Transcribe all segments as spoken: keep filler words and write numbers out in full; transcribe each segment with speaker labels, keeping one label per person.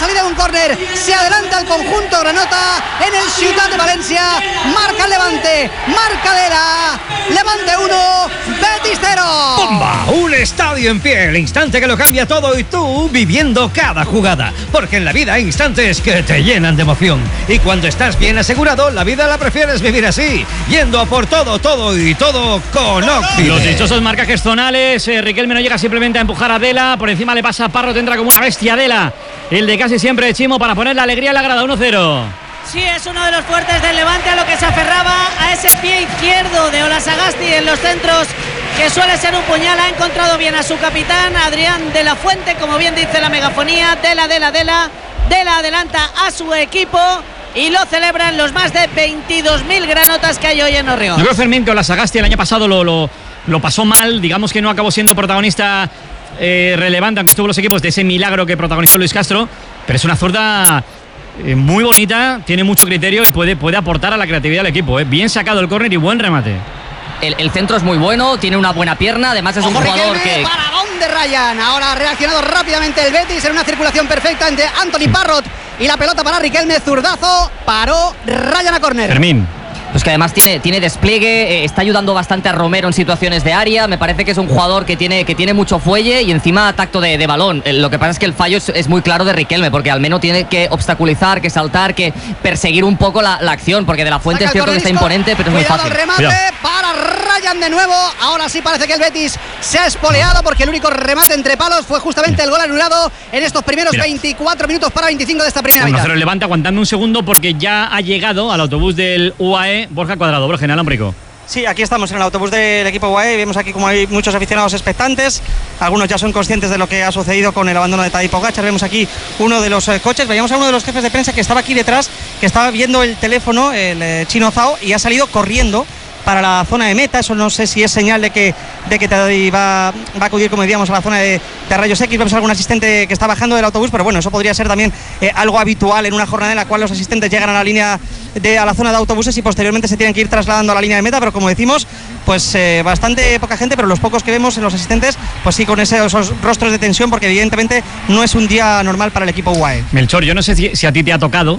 Speaker 1: salida de un córner, se adelanta el conjunto granota en el Ciutat de Valencia, marca el Levante, marca Dela, Levante uno, Betis cero.
Speaker 2: ¡Bomba! Un estadio en pie, el instante que lo cambia todo y tú viviendo cada jugada, porque en la vida hay instantes que te llenan de emoción y cuando estás bien asegurado, la vida la prefieres vivir así, yendo a por todo, todo y todo con Occident.
Speaker 3: Los dichosos marcajes zonales, eh, Riquelme no llega simplemente a empujar a Dela, por encima le pasa a Parro, tendrá como una bestia Dela, el de casi siempre Chimo, para poner la alegría en la grada. Uno cero.
Speaker 4: Sí, es uno de los fuertes del Levante, a lo que se aferraba, a ese pie izquierdo de Olasagasti en los centros, que suele ser un puñal. Ha encontrado bien a su capitán, Adrián de la Fuente, como bien dice la megafonía. Dela, Dela, Dela, Dela adelanta a su equipo y lo celebran los más de veintidós mil granotas que hay hoy en Orrión.
Speaker 3: Yo creo, Fermín, que Olasagasti el año pasado lo, lo, lo pasó mal, digamos que no acabó siendo protagonista eh, relevante, aunque estuvo los equipos de ese milagro que protagonizó Luis Castro, pero es una zurda eh, muy bonita, tiene mucho criterio y puede, puede aportar a la creatividad del equipo. Eh. Bien sacado el córner y buen remate.
Speaker 5: El, el centro es muy bueno, tiene una buena pierna, además es un
Speaker 1: Ojo,
Speaker 5: jugador
Speaker 1: Riquelme,
Speaker 5: que...
Speaker 1: Paragón de Ryan, ahora ha reaccionado rápidamente el Betis en una circulación perfecta entre Anthony Parrot y la pelota para Riquelme, zurdazo, paró Ryan a córner.
Speaker 3: Fermín.
Speaker 5: Pues que además tiene, tiene despliegue, eh, está ayudando bastante a Romero en situaciones de área. Me parece que es un jugador que tiene, que tiene mucho fuelle y encima tacto de, de balón. Eh, lo que pasa es que el fallo es, es muy claro de Riquelme, porque al menos tiene que obstaculizar, que saltar, que perseguir un poco la, la acción, porque de la Fuente es cierto que está imponente, pero es muy
Speaker 1: Cuidado
Speaker 5: fácil.
Speaker 1: El remate Cuidado. Para Ryan de nuevo. Ahora sí parece que el Betis se ha espoleado, porque el único remate entre palos fue justamente el gol anulado en estos primeros Mira. veinticuatro minutos para veinticinco de esta primera mitad.
Speaker 3: uno cero el Levante, aguantando un segundo porque ya ha llegado al autobús del U A E Borja Cuadrado. Borja, en Alámbrico.
Speaker 6: Sí, aquí estamos en el autobús del equipo U A E. Vemos aquí como hay muchos aficionados expectantes. Algunos ya son conscientes de lo que ha sucedido con el abandono de Tadej Pogačar. Vemos aquí uno de los eh, coches. Veíamos a uno de los jefes de prensa que estaba aquí detrás, que estaba viendo el teléfono, el eh, chino Zhao, y ha salido corriendo para la zona de meta. Eso no sé si es señal de que, de que Tadej va, va a acudir, como decíamos, a la zona de, de rayos X. Vemos a algún asistente que está bajando del autobús, pero bueno, eso podría ser también eh, algo habitual en una jornada en la cual los asistentes llegan a la línea de, a la zona de autobuses y posteriormente se tienen que ir trasladando a la línea de meta. Pero como decimos, pues eh, bastante poca gente, pero los pocos que vemos en los asistentes, pues sí, con ese, esos rostros de tensión, porque evidentemente no es un día normal para el equipo U A E.
Speaker 3: Melchor, yo no sé si, si a ti te ha tocado,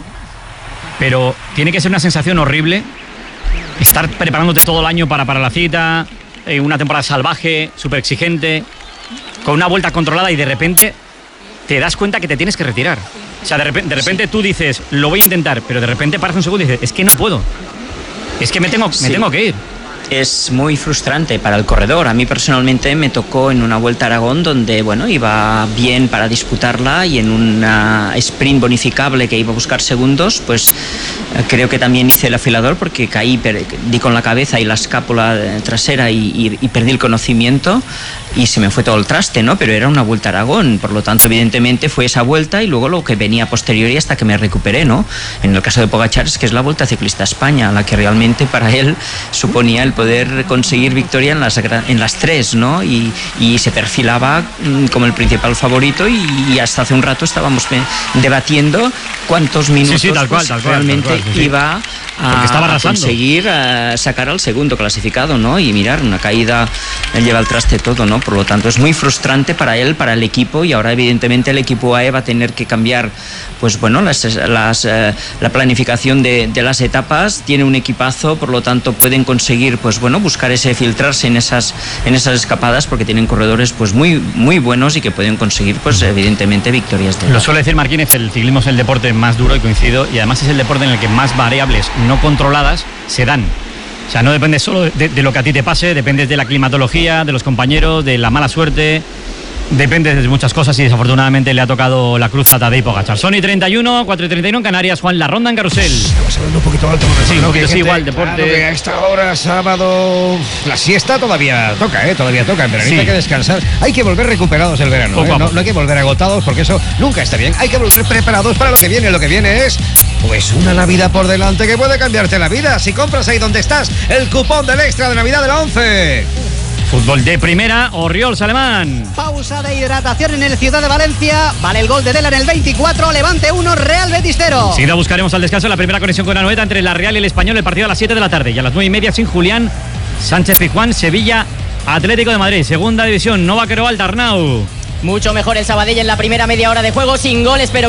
Speaker 3: pero tiene que ser una sensación horrible estar preparándote todo el año para, para la cita, eh, una temporada salvaje, súper exigente, con una vuelta controlada, y de repente te das cuenta que te tienes que retirar. O sea, de repente, de repente sí. tú dices, lo voy a intentar, pero de repente paras un segundo y dices, es que no puedo. Es que me tengo, sí. me tengo que ir.
Speaker 7: Es muy frustrante para el corredor. A mí personalmente me tocó en una Vuelta a Aragón donde, bueno, iba bien para disputarla, y en una sprint bonificable que iba a buscar segundos, pues creo que también hice el afilador porque caí, di con la cabeza y la escápula trasera y, y, y perdí el conocimiento y se me fue todo el traste, ¿no? Pero era una Vuelta a Aragón, por lo tanto evidentemente fue esa vuelta y luego lo que venía posterior y hasta que me recuperé, ¿no? En el caso de Pogačar es que es la Vuelta Ciclista a España, la que realmente para él suponía el poder conseguir victoria en las, en las tres, ¿no? Y, y se perfilaba como el principal favorito, y, y hasta hace un rato estábamos debatiendo cuántos minutos
Speaker 3: sí, sí, tal cual, tal cual,
Speaker 7: realmente
Speaker 3: tal cual, sí, sí.
Speaker 7: iba a, a conseguir a sacar al segundo clasificado, ¿no? Y mirar, una caída él lleva el traste todo, ¿no? Por lo tanto es muy frustrante para él, para el equipo, y ahora evidentemente el equipo U A E va a tener que cambiar, pues bueno, las, las, eh, la planificación de, de las etapas. Tiene un equipazo, por lo tanto pueden conseguir, pues bueno, buscar ese filtrarse en esas en esas escapadas, porque tienen corredores pues muy muy buenos y que pueden conseguir, pues evidentemente, victorias de
Speaker 3: Lo suele decir Marquínez, el ciclismo es el deporte más duro, y coincido, y además es el deporte en el que más variables no controladas se dan. O sea, no depende solo de, de lo que a ti te pase, depende de la climatología, de los compañeros, de la mala suerte, depende de muchas cosas, y desafortunadamente le ha tocado la cruz a Tadej Pogačar. Son y treinta y uno, cuatro y treinta y uno en Canarias. Juan, la ronda en carrusel.
Speaker 2: Estamos hablando un poquito alto.
Speaker 3: Sí, un poquito sí, igual, deporte.
Speaker 2: Claro que a esta hora, sábado, la siesta todavía toca, ¿eh? Todavía toca, pero sí. Hay que descansar. Hay que volver recuperados el verano, ¿eh? No, no hay que volver agotados, porque eso nunca está bien. Hay que volver preparados para lo que viene. Lo que viene es, pues, una Navidad por delante que puede cambiarte la vida. Si compras ahí donde estás el cupón del extra de Navidad de la once.
Speaker 3: Fútbol de primera, Orriols Alemán.
Speaker 1: Pausa de hidratación en el Ciudad de Valencia. Vale el gol de Dela en el veinticuatro. Levante uno, Real Betis cero.
Speaker 3: Enseguida buscaremos al descanso la primera conexión con Anoeta entre la Real y el Español. El partido a las siete de la tarde. Y a las nueve y media sin Julián Sánchez Pizjuán, Sevilla, Atlético de Madrid. Segunda división, Nova Queroal, Tarnau.
Speaker 5: Mucho mejor el Sabadell en la primera media hora de juego, sin goles, pero